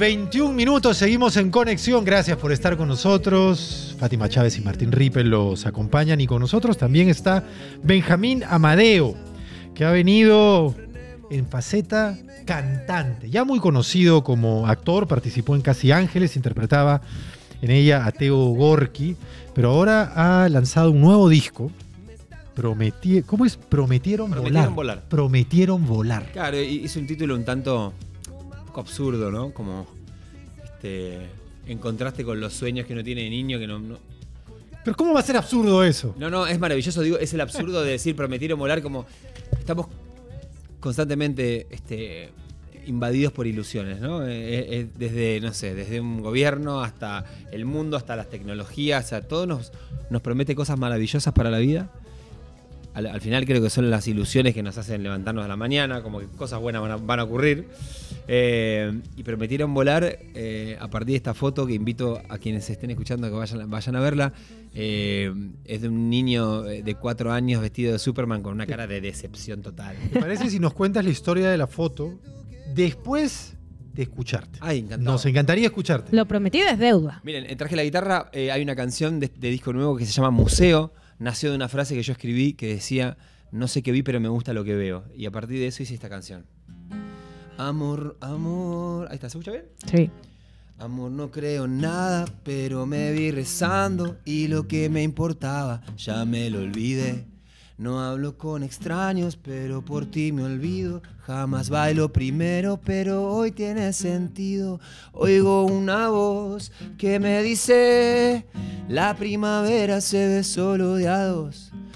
21 minutos, seguimos en conexión. Gracias por estar con nosotros. Fátima Chávez y Martín Rippel los acompañan y con nosotros también está Benjamín Amadeo, que ha venido en faceta cantante. Ya muy conocido como actor, participó en Casi Ángeles, interpretaba en ella a Teo Gorki, pero ahora ha lanzado un nuevo disco. ¿Cómo es? Prometieron volar. Prometieron volar. Claro, hizo un título un tanto poco absurdo, ¿no? Como en contraste con los sueños que uno tiene de niño que no. Pero ¿cómo va a ser absurdo eso? No, es maravilloso, digo, es el absurdo de decir prometieron volar, como estamos constantemente invadidos por ilusiones, ¿no? Desde un gobierno hasta el mundo, hasta las tecnologías, o sea, todo nos promete cosas maravillosas para la vida. Al final creo que son las ilusiones que nos hacen levantarnos a la mañana, como que cosas buenas van a ocurrir. Y prometieron volar a partir de esta foto que invito a quienes estén escuchando que vayan a verla. Es de un niño de 4 años vestido de Superman con una cara de decepción total. ¿Te parece si nos cuentas la historia de la foto después de escucharte? Ay, encantado. Nos encantaría escucharte. Lo prometido es deuda. Miren, traje la guitarra, hay una canción de disco nuevo que se llama Museo. Nació de una frase que yo escribí que decía: no sé qué vi, pero me gusta lo que veo. Y a partir de eso hice esta canción. Amor, amor. Ahí está, ¿se escucha bien? Sí. Amor, no creo en nada, pero me vi rezando y lo que me importaba ya me lo olvidé. No hablo con extraños, pero por ti me olvido. Jamás bailo primero, pero hoy tiene sentido. Oigo una voz que me dice: la primavera se ve solo de a dos.